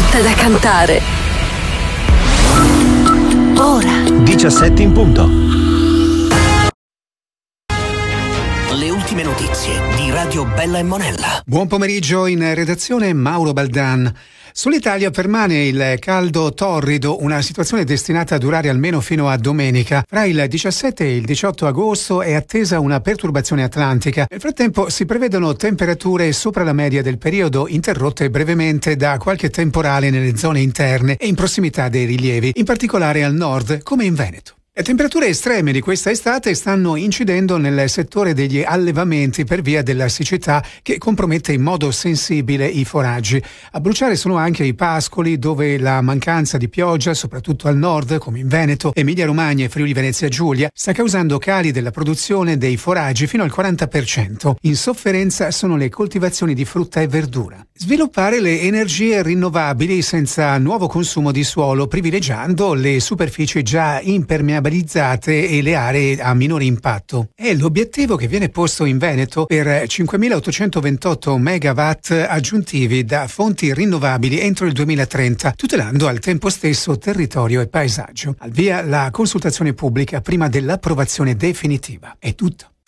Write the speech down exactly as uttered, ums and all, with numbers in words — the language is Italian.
fatta da cantare. Ora. diciassette in punto. Le ultime notizie di Radio Bella e Monella. Buon pomeriggio, in redazione Mauro Baldan. Sull'Italia permane il caldo torrido, una situazione destinata a durare almeno fino a domenica. Fra il diciassette e il diciotto agosto è attesa una perturbazione atlantica. Nel frattempo si prevedono temperature sopra la media del periodo, interrotte brevemente da qualche temporale nelle zone interne e in prossimità dei rilievi, in particolare al nord, come in Veneto. Le temperature estreme di questa estate stanno incidendo nel settore degli allevamenti per via della siccità che compromette in modo sensibile i foraggi. A bruciare sono anche i pascoli, dove la mancanza di pioggia, soprattutto al nord, come in Veneto, Emilia-Romagna e Friuli-Venezia Giulia, sta causando cali della produzione dei foraggi fino al quaranta per cento. In sofferenza sono le coltivazioni di frutta e verdura. Sviluppare le energie rinnovabili senza nuovo consumo di suolo, privilegiando le superfici già impermeabilizzate e le aree a minore impatto. È l'obiettivo che viene posto in Veneto per cinquemilaottocentoventotto megawatt aggiuntivi da fonti rinnovabili entro il duemilatrenta, tutelando al tempo stesso territorio e paesaggio. Al via la consultazione pubblica prima dell'approvazione definitiva. È tutto.